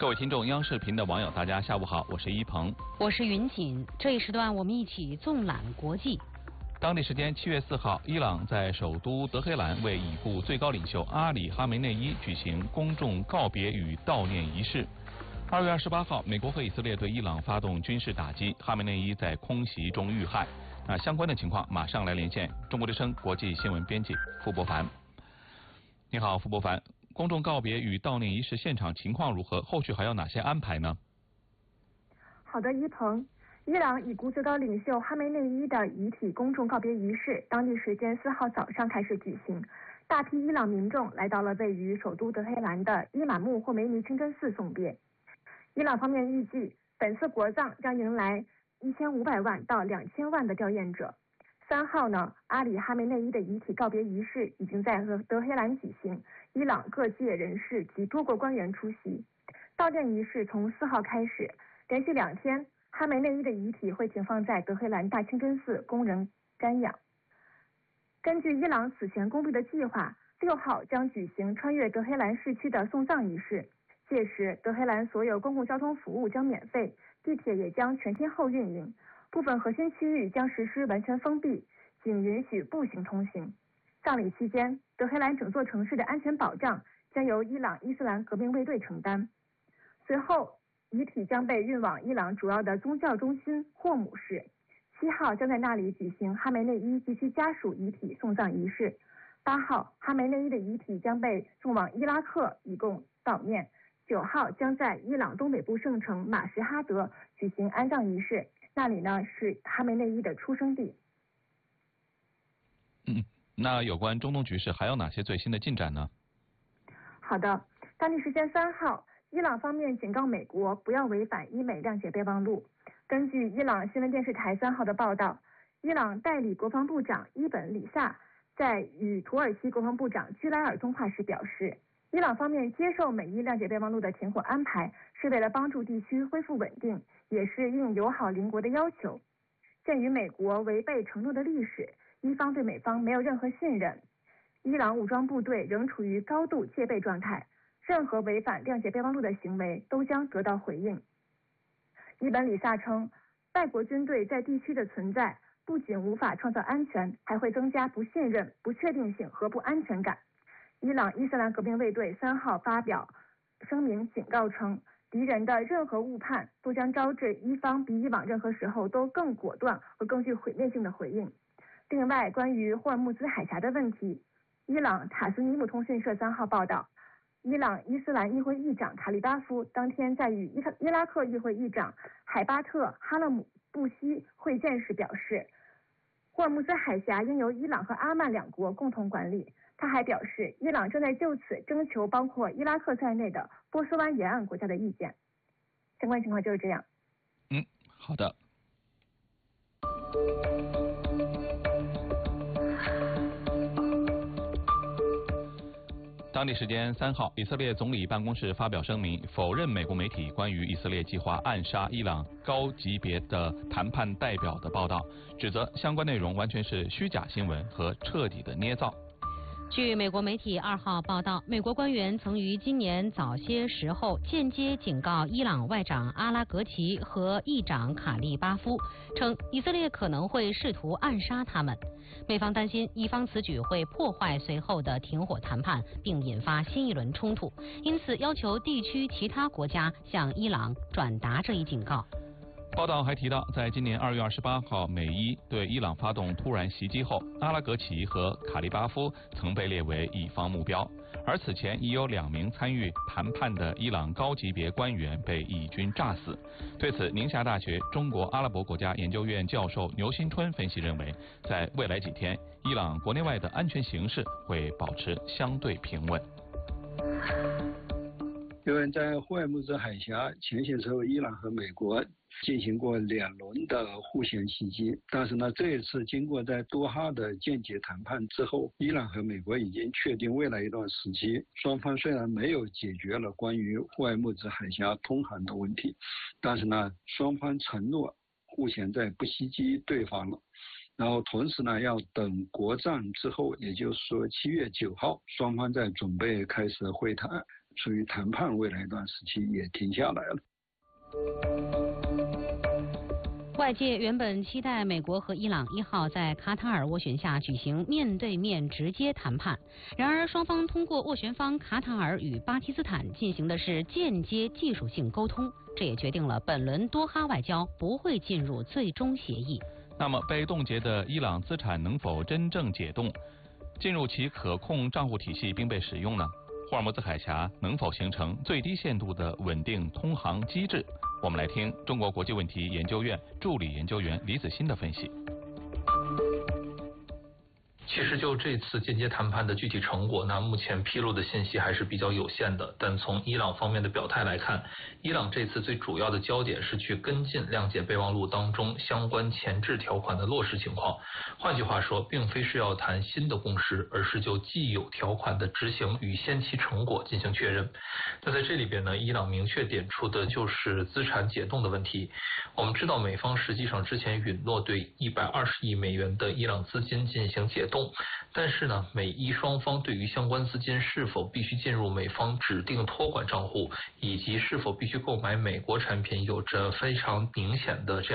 各位听众，央视频的网友，大家下午好，我是一鹏， 我是云锦。这一时段我们一起纵览国际。 当地时间7月4号，伊朗在首都德黑兰为已故最高领袖阿里·哈梅内伊举行公众告别与悼念仪式。2月28号，美国和以色列对伊朗发动军事打击，哈梅内伊在空袭中遇害。相关的情况马上来连线中国之声国际新闻编辑傅伯凡。你好，傅伯凡。公众告别与悼念仪式现场情况如何？后续还有哪些安排呢？ 好的，一鹏。伊朗已故最高领袖哈梅内伊的遗体公众告别仪式，当地时间4号早上开始举行。大批伊朗民众来到了位于首都德黑兰的伊玛目霍梅尼清真寺送别。伊朗方面预计，本次国葬将迎来1500万到2000万的吊唁者。3号呢，阿里哈梅内伊的遗体告别仪式已经在德黑兰举行，伊朗各界人士及多国官员出席。悼念仪式从4号开始，连续2天，哈梅内伊的遗体会停放在德黑兰大清真寺供人瞻仰。根据伊朗此前公布的计划，6号将举行穿越德黑兰市区的送葬仪式，届时德黑兰所有公共交通服务将免费，地铁也将全天候运营。部分核心区域将实施完全封闭，仅允许步行通行。葬礼期间，德黑兰整座城市的安全保障将由伊朗伊斯兰革命卫队承担。随后，遗体将被运往伊朗主要的宗教中心霍姆市，7号将在那里举行哈梅内伊及其家属遗体送葬仪式。8号，哈梅内伊的遗体将被送往伊拉克以供悼念。9号将在伊朗东北部圣城马什哈德举行安葬仪式。那里呢是哈梅内伊的出生地。 那有关中东局势还有哪些最新的进展呢？ 好的，当地时间3号，伊朗方面警告美国不要违反伊美谅解备忘录。根据伊朗新闻电视台3号的报道，伊朗代理国防部长伊本里萨在与土耳其国防部长居莱尔通话时表示，伊朗方面接受美伊谅解备忘录的停火安排，是为了帮助地区恢复稳定，也是应友好邻国的要求。鉴于美国违背承诺的历史，伊方对美方没有任何信任，伊朗武装部队仍处于高度戒备状态，任何违反谅解备忘录的行为都将得到回应。伊本里萨称，外国军队在地区的存在不仅无法创造安全，还会增加不信任、不确定性和不安全感。伊朗伊斯兰革命卫队3号发表声明警告称，敌人的任何误判都将招致伊方比以往任何时候都更果断和更具毁灭性的回应。另外，关于霍尔木兹海峡的问题，伊朗塔斯尼姆通讯社3号报道，伊朗伊斯兰议会议长卡利巴夫当天在与伊拉克议会议长海巴特哈勒姆布希会见时表示，霍尔木兹海峡应由伊朗和阿曼2国共同管理。他还表示，伊朗正在就此征求包括伊拉克在内的波斯湾沿岸国家的意见。相关情况就是这样。 好的。当地时间3号，以色列总理办公室发表声明，否认美国媒体关于以色列计划暗杀伊朗高级别的谈判代表的报道，指责相关内容完全是虚假新闻和彻底的捏造。 据美国媒体2号报道，美国官员曾于今年早些时候间接警告伊朗外长阿拉格齐和议长卡利巴夫，称以色列可能会试图暗杀他们。美方担心伊方此举会破坏随后的停火谈判，并引发新一轮冲突，因此要求地区其他国家向伊朗转达这一警告。 报道还提到，在今年2月28号美伊对伊朗发动突然袭击后，阿拉格齐和卡利巴夫曾被列为乙方目标，而此前已有2名参与谈判的伊朗高级别官员被以军炸死。对此，宁夏大学中国阿拉伯国家研究院教授牛新春分析认为，在未来几天，伊朗国内外的安全形势会保持相对平稳。 因为在霍尔木兹海峡前些时候，伊朗和美国进行过2轮的互相袭击，但是呢，这一次经过在多哈的间接谈判之后，伊朗和美国已经确定未来一段时期，双方虽然没有解决了关于霍尔木兹海峡通航的问题，但是呢，双方承诺互相在不袭击对方了。然后同时呢，要等国葬之后，也就是说7月9号，双方在准备开始会谈。 属于谈判未来一段时期也停下来了。 外界原本期待美国和伊朗1号在卡塔尔斡旋下举行面对面直接谈判，然而双方通过斡旋方卡塔尔与巴基斯坦进行的是间接技术性沟通，这也决定了本轮多哈外交不会进入最终协议。 那么被冻结的伊朗资产能否真正解冻，进入其可控账户体系并被使用呢？霍尔木兹海峡能否形成最低限度的稳定通航机制？我们来听中国国际问题研究院助理研究员李子欣的分析。 其实就这次间接谈判的具体成果呢，目前披露的信息还是比较有限的。但从伊朗方面的表态来看，伊朗这次最主要的焦点是去跟进谅解备忘录当中相关前置条款的落实情况。换句话说，并非是要谈新的共识，而是就既有条款的执行与先期成果进行确认。那在这里边呢，伊朗明确点出的就是资产解冻的问题。我们知道美方实际上之前允诺对120亿美元的伊朗资金进行解冻，但是呢，美伊双方对于相关资金是否必须进入美方指定托管账户，以及是否必须购买美国产品，有着非常明显的这样